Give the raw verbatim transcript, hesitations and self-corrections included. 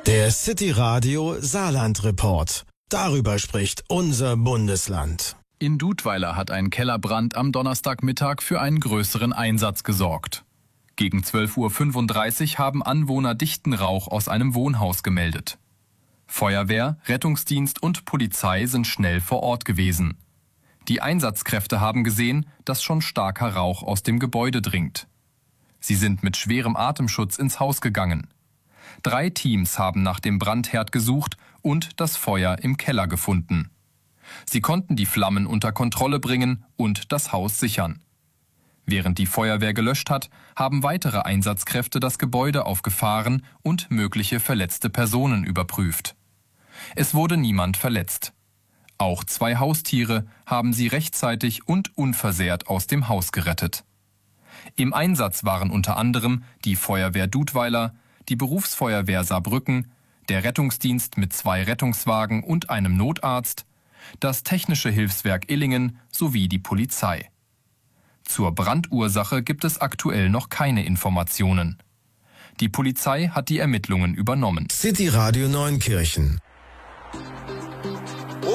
Der City Radio Saarland Report. Darüber spricht unser Bundesland. In Dudweiler hat ein Kellerbrand am Donnerstagmittag für einen größeren Einsatz gesorgt. Gegen zwölf Uhr fünfunddreißig haben Anwohner dichten Rauch aus einem Wohnhaus gemeldet. Feuerwehr, Rettungsdienst und Polizei sind schnell vor Ort gewesen. Die Einsatzkräfte haben gesehen, dass schon starker Rauch aus dem Gebäude dringt. Sie sind mit schwerem Atemschutz ins Haus gegangen. Drei Teams haben nach dem Brandherd gesucht und das Feuer im Keller gefunden. Sie konnten die Flammen unter Kontrolle bringen und das Haus sichern. Während die Feuerwehr gelöscht hat, haben weitere Einsatzkräfte das Gebäude auf Gefahren und mögliche verletzte Personen überprüft. Es wurde niemand verletzt. Auch zwei Haustiere haben sie rechtzeitig und unversehrt aus dem Haus gerettet. Im Einsatz waren unter anderem die Feuerwehr Dudweiler, die Berufsfeuerwehr Saarbrücken, der Rettungsdienst mit zwei Rettungswagen und einem Notarzt, das Technische Hilfswerk Illingen sowie die Polizei. Zur Brandursache gibt es aktuell noch keine Informationen. Die Polizei hat die Ermittlungen übernommen. City Radio Neunkirchen